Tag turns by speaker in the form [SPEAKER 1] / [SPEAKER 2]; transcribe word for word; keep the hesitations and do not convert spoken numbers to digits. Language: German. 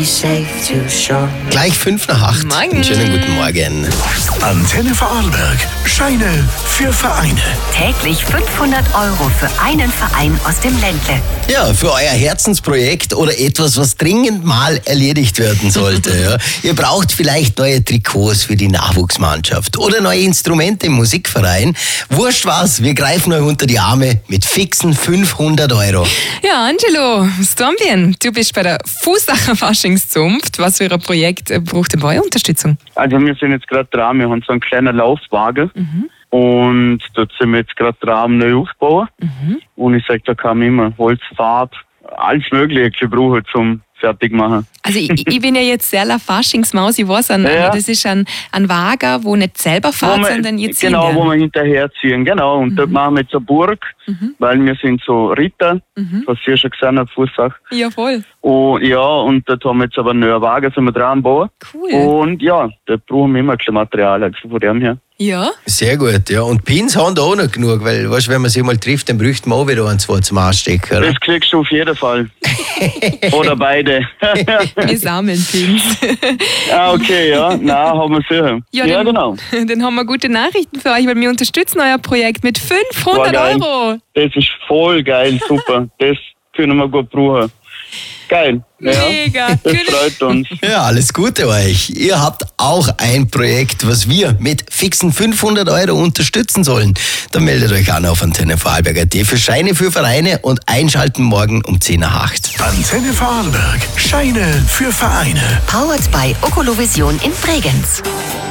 [SPEAKER 1] Gleich fünf nach acht.
[SPEAKER 2] Morgen.
[SPEAKER 1] Einen schönen guten Morgen.
[SPEAKER 3] Antenne Vorarlberg. Scheine für Vereine.
[SPEAKER 4] Täglich fünfhundert Euro für einen Verein aus dem Ländle.
[SPEAKER 1] Ja, für euer Herzensprojekt oder etwas, was dringend mal erledigt werden sollte. Ja. Ihr braucht vielleicht neue Trikots für die Nachwuchsmannschaft oder neue Instrumente im Musikverein. Wurscht was, wir greifen euch unter die Arme mit fixen fünfhundert Euro.
[SPEAKER 2] Ja, Angelo, Stormbien, du bist bei der Fußacher Faschingszunft. Was für ein Projekt braucht denn eure Unterstützung?
[SPEAKER 5] Also wir sind jetzt gerade dran, wir haben so einen kleinen Laufwagen
[SPEAKER 2] Mhm.
[SPEAKER 5] und dort sind wir jetzt gerade dran, neu aufbauen.
[SPEAKER 2] Mhm.
[SPEAKER 5] Und ich sag, da kann man immer Holz, Farbe, alles Mögliche brauchen zum fertig machen.
[SPEAKER 2] Also ich, ich bin ja jetzt sehr la Faschingsmaus, ich weiß, an,
[SPEAKER 5] Ja.
[SPEAKER 2] das ist ein, ein Wagen, wo nicht selber
[SPEAKER 5] Wo
[SPEAKER 2] fährt,
[SPEAKER 5] wir-
[SPEAKER 2] sondern jetzt
[SPEAKER 5] genau, wo wir hinterherziehen, genau. Und dort machen wir jetzt eine Burg,
[SPEAKER 2] Mhm.
[SPEAKER 5] weil wir sind so Ritter,
[SPEAKER 2] Mhm.
[SPEAKER 5] was ihr schon gesehen habt, Fußach.
[SPEAKER 2] Ja, voll.
[SPEAKER 5] Und ja, und dort haben wir jetzt aber einen neuen Wagen, sind wir dran bauen.
[SPEAKER 2] Cool.
[SPEAKER 5] Und ja, da brauchen wir immer ein bisschen Material, also von dem her.
[SPEAKER 2] Ja.
[SPEAKER 1] Sehr gut, ja. Und Pins haben da auch noch genug, weil, weißt, wenn man sich mal trifft, dann bräuchten wir auch wieder ein, zwei zum Anstecken. Oder?
[SPEAKER 5] Das kriegst du auf jeden Fall. Oder beide.
[SPEAKER 2] Wir sammeln Pins.
[SPEAKER 5] Ah, okay, ja. Nein, haben wir sicher.
[SPEAKER 2] Ja,
[SPEAKER 5] Ja,
[SPEAKER 2] dann,
[SPEAKER 5] genau.
[SPEAKER 2] Dann haben wir gute Nachrichten für euch, weil wir unterstützen euer Projekt mit fünfhundert
[SPEAKER 5] War geil.
[SPEAKER 2] Euro.
[SPEAKER 5] Das ist voll geil, super. Das können wir gut brauchen. Geil. Ja,
[SPEAKER 2] Mega.
[SPEAKER 5] das freut uns.
[SPEAKER 1] Ja, alles Gute euch. Ihr habt auch ein Projekt, was wir mit fixen fünfhundert Euro unterstützen sollen. Dann meldet euch an auf Antenne Vorarlberg punkt at für Scheine für Vereine und einschalten morgen um zehn nach acht.
[SPEAKER 3] Antenne Vorarlberg. Scheine für Vereine.
[SPEAKER 4] Powered by Okolovision in Bregenz.